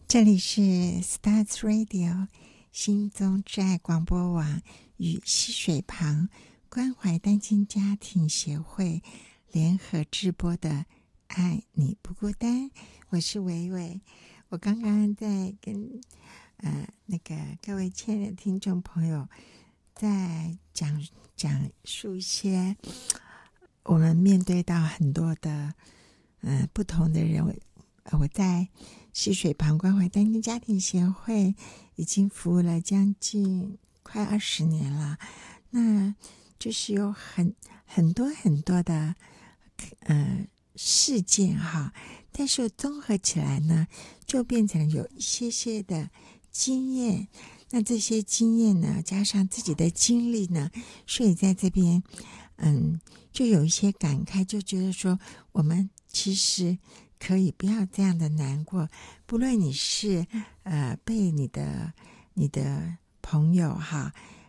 这里是 Stars Radio 心中之爱广播网与溪水旁关怀单亲家庭协会联合直播的爱你不孤单，我是维维。我刚刚在跟各位亲爱的听众朋友在讲述一些我们面对到很多的不同的人。我在溪水旁关怀单亲家庭协会已经服务了将近快20年了，那就是有很多的事件哈，但是综合起来呢，就变成有一些的经验。那这些经验呢，加上自己的经历呢，所以在这边就有一些感慨，就觉得说我们其实可以不要这样的难过，不论你是被你的朋友哈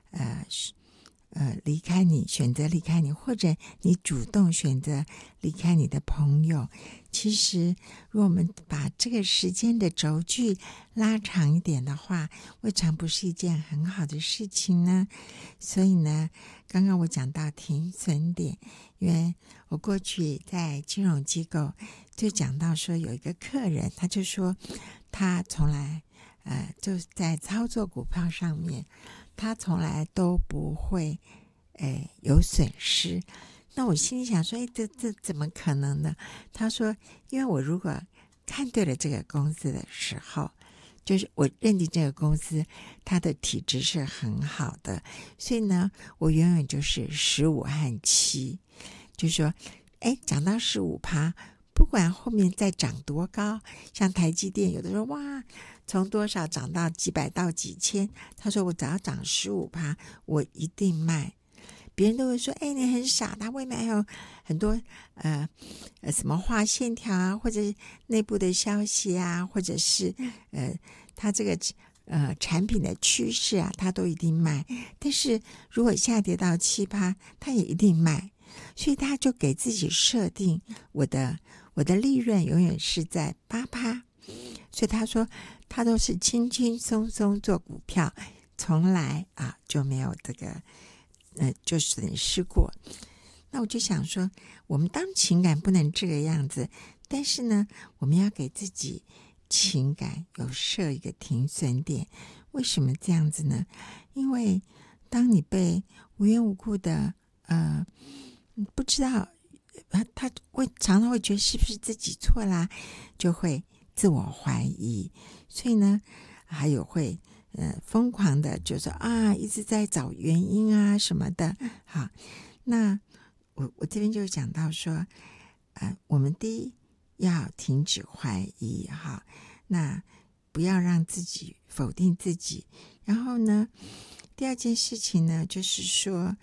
离开你，选择离开你，或者你主动选择离开你的朋友，其实如果我们把这个时间的轴距拉长一点的话，未尝不是一件很好的事情呢。所以呢，刚刚我讲到停损点，因为我过去在金融机构就讲到说，有一个客人他就说他从来就在操作股票上面他从来都不会有损失。那我心里想说这怎么可能呢？他说因为我如果看对了这个公司的时候，就是我认定这个公司它的体质是很好的，所以呢我永远就是15和7，就是说涨到15%，不管后面再涨多高，像台积电有的时候哇从多少涨到几百到几千，他说我只要涨15%我一定卖。别人都会说你很傻，他未来还有很多什么画线条啊，或者内部的消息啊，或者是他这个产品的趋势啊，他都一定卖。但是如果下跌到7%他也一定卖，所以他就给自己设定我的利润永远是在8%，所以他说他都是轻轻松松做股票，从来就没有这个就损失过。那我就想说，我们当情感不能这个样子，但是呢我们要给自己情感有设一个停损点。为什么这样子呢？因为当你被无缘无故的不知道他会常常会觉得是不是自己错啦，就会自我怀疑，所以呢还有会疯狂的就说一直在找原因啊什么的。好，那我这边就讲到说我们第一要停止怀疑哈，那不要让自己否定自己。然后呢第二件事情呢就是说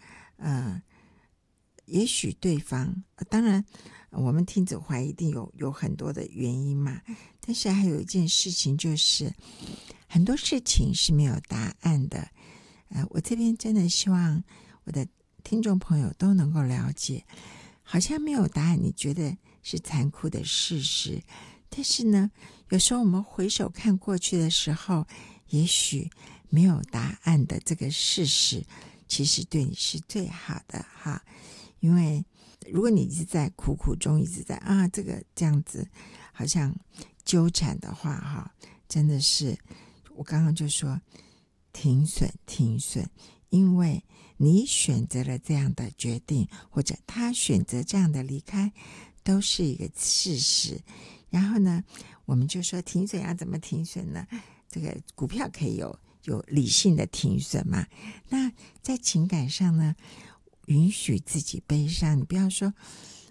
也许对方当然我们停止怀疑一定有很多的原因嘛，但是还有一件事情就是很多事情是没有答案的。我这边真的希望我的听众朋友都能够了解，好像没有答案你觉得是残酷的事实，但是呢有时候我们回首看过去的时候，也许没有答案的这个事实其实对你是最好的哈。因为如果你一直在苦中一直在这样子好像纠缠的话哈，真的是我刚刚就说停损，因为你选择了这样的决定，或者他选择这样的离开，都是一个事实。然后呢我们就说停损要怎么停损呢？这个股票可以有理性的停损嘛。那在情感上呢，允许自己悲伤，你不要说